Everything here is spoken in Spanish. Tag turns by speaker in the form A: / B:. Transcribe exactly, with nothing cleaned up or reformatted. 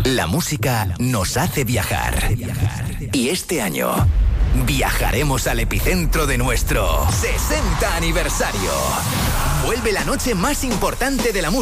A: La música nos hace viajar. Y este año viajaremos al epicentro de nuestro sesenta aniversario. Vuelve la noche más importante de la música